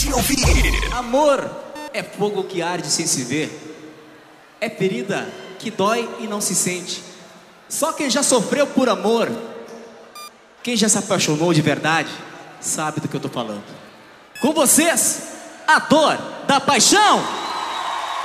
de ouvir. Amor é fogo que arde sem se ver. É ferida que dói e não se sente. Só quem já sofreu por amor, quem já se apaixonou de verdade, sabe do que eu tô falando. Com vocês, a dor da paixão.